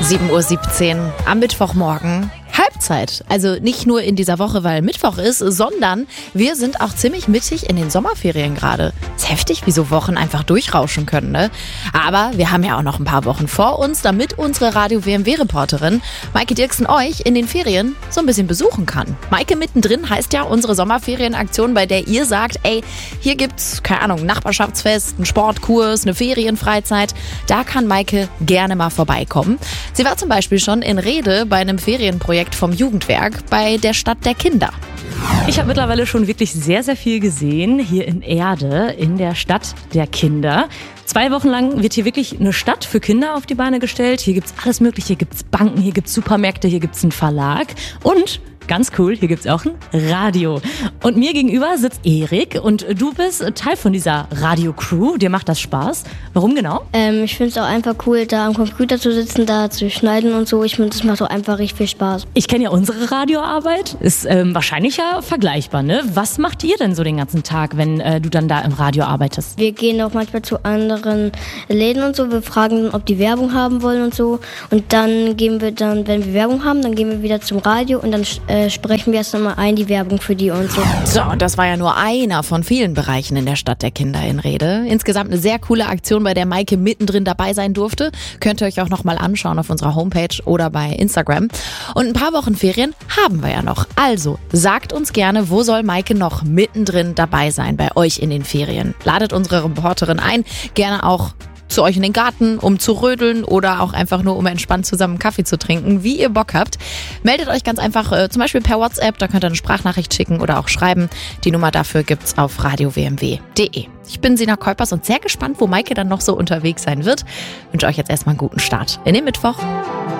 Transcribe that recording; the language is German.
7:17 Uhr am Mittwochmorgen. Halbzeit. Also nicht nur in dieser Woche, weil Mittwoch ist, sondern wir sind auch ziemlich mittig in den Sommerferien gerade. Ist heftig, wie so Wochen einfach durchrauschen können, ne? Aber wir haben ja auch noch ein paar Wochen vor uns, damit unsere Radio-WMW-Reporterin Maike Dirksen euch in den Ferien so ein bisschen besuchen kann. Maike mittendrin heißt ja unsere Sommerferienaktion, bei der ihr sagt, ey, hier gibt's, keine Ahnung, ein Nachbarschaftsfest, einen Sportkurs, eine Ferienfreizeit. Da kann Maike gerne mal vorbeikommen. Sie war zum Beispiel schon in Rede bei einem Ferienprojekt vom Jugendwerk bei der Stadt der Kinder. Ich habe mittlerweile schon wirklich sehr, sehr viel gesehen hier in Erde, in der Stadt der Kinder. 2 Wochen lang wird hier wirklich eine Stadt für Kinder auf die Beine gestellt. Hier gibt's alles Mögliche. Hier gibt's Banken, hier gibt's Supermärkte, hier gibt's einen Verlag und ganz cool, hier gibt's auch ein Radio. Und mir gegenüber sitzt Erik und du bist Teil von dieser Radio-Crew. Dir macht das Spaß. Warum genau? Ich finde es auch einfach cool, da am Computer zu sitzen, da zu schneiden und so. Ich finde, das macht auch einfach richtig viel Spaß. Ich kenne ja unsere Radioarbeit. Ist wahrscheinlich ja vergleichbar, ne? Was macht ihr denn so den ganzen Tag, wenn du dann da im Radio arbeitest? Wir gehen auch manchmal zu anderen Läden und so. Wir fragen, ob die Werbung haben wollen und so. Und dann gehen wir dann, wenn wir Werbung haben, dann gehen wir wieder zum Radio und dann sprechen wir erst einmal ein, die Werbung für die und so. So, und das war ja nur einer von vielen Bereichen in der Stadt der Kinder in Rede. Insgesamt eine sehr coole Aktion, bei der Maike mittendrin dabei sein durfte. Könnt ihr euch auch nochmal anschauen auf unserer Homepage oder bei Instagram. Und ein paar Wochen Ferien haben wir ja noch. Also, sagt uns gerne, wo soll Maike noch mittendrin dabei sein bei euch in den Ferien? Ladet unsere Reporterin ein, gerne auch zu euch in den Garten, um zu rödeln oder auch einfach nur, um entspannt zusammen einen Kaffee zu trinken, wie ihr Bock habt. Meldet euch ganz einfach zum Beispiel per WhatsApp, da könnt ihr eine Sprachnachricht schicken oder auch schreiben. Die Nummer dafür gibt's auf radiowmw.de. Ich bin Sina Kolpers und sehr gespannt, wo Maike dann noch so unterwegs sein wird. Ich wünsche euch jetzt erstmal einen guten Start in den Mittwoch.